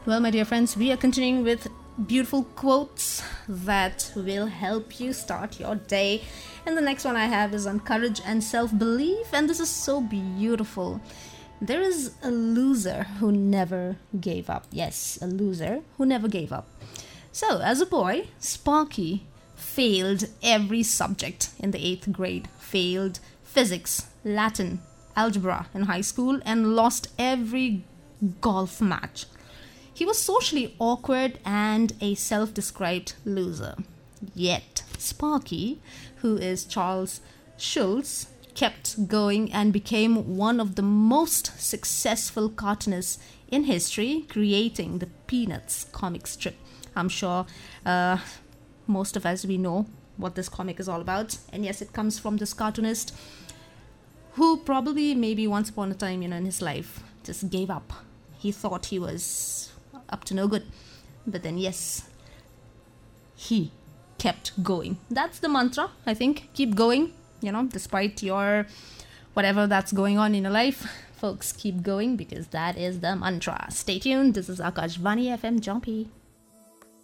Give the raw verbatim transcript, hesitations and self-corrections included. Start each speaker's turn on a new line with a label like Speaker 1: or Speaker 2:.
Speaker 1: Well, my dear friends, we are continuing with beautiful quotes that will help you start your day. And the next one I have is on courage and self-belief, and this is so beautiful. There is a loser who never gave up. Yes, a loser who never gave up. So, as a boy, Sparky failed every subject in the eighth grade. Failed physics, Latin, algebra in high school, and lost every golf match. He was socially awkward and a self-described loser. Yet, Sparky, who is Charles Schulz, kept going and became one of the most successful cartoonists in history, creating the Peanuts comic strip. I'm sure uh, most of us, we know what this comic is all about. And yes, it comes from this cartoonist who probably maybe once upon a time, you know, in his life, just gave up. He thought he was up to no good. But then, yes, he kept going. That's the mantra, I think. Keep going, you know, despite your whatever that's going on in your life. Folks, keep going because that is the mantra. Stay tuned. This is Akashvani F M Jumpy.